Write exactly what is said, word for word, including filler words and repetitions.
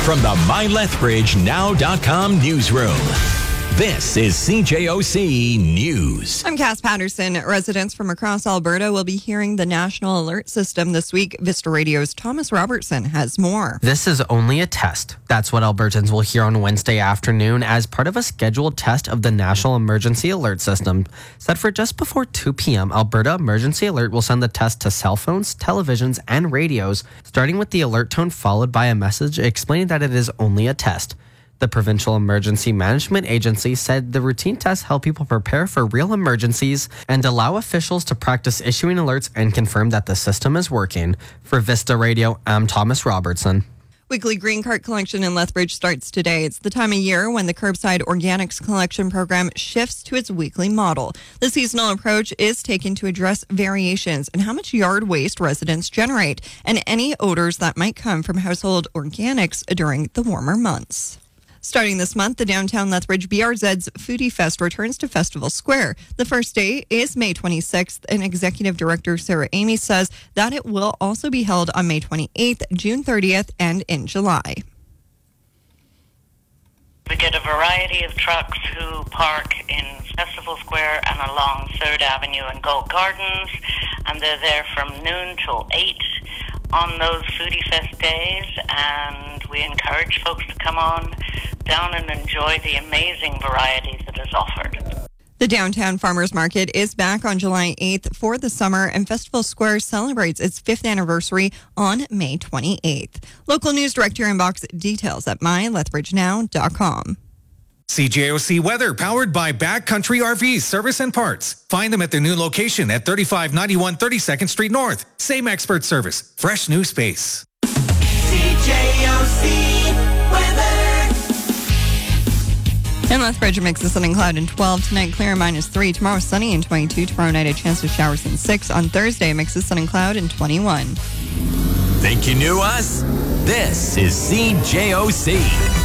from the my lethbridge now dot com newsroom. This is C J O C News. I'm Cass Patterson. Residents from across Alberta will be hearing the National Alert System this week. Vista Radio's Thomas Robertson has more. This is only a test. That's what Albertans will hear on Wednesday afternoon as part of a scheduled test of the National Emergency Alert System. Set for just before two p.m., Alberta Emergency Alert will send the test to cell phones, televisions, and radios, starting with the alert tone followed by a message explaining that it is only a test. The Provincial Emergency Management Agency said the routine tests help people prepare for real emergencies and allow officials to practice issuing alerts and confirm that the system is working. For Vista Radio, I'm Thomas Robertson. Weekly green cart collection in Lethbridge starts today. It's the time of year when the Curbside Organics Collection Program shifts to its weekly model. The seasonal approach is taken to address variations in how much yard waste residents generate and any odors that might come from household organics during the warmer months. Starting this month, the Downtown Lethbridge B R Z's Foodie Fest returns to Festival Square. The first day is May twenty-sixth, and Executive Director Sarah Amy says that it will also be held on May twenty-eighth, June thirtieth, and in July. We get a variety of trucks who park in Festival Square and along third Avenue and Gold Gardens, and they're there from noon till eight on those Foodie Fest days, and we encourage folks to come on down and enjoy the amazing variety that is offered. The Downtown Farmers Market is back on July eighth for the summer, and Festival Square celebrates its fifth anniversary on May twenty-eighth. Local news direct to your inbox. Details at my lethbridge now dot com. C J O C weather powered by Backcountry R V Service and Parts. Find them at their new location at thirty-five ninety-one thirty-second Street North. Same expert service, fresh new space. C J O C weather. In Lethbridge, a mix of sun and cloud and twelve. Tonight, clear and minus three. Tomorrow, sunny and twenty-two. Tomorrow night, a chance of showers and six. On Thursday, a mix of sun and cloud and twenty-one. Think you knew us? This is C J O C.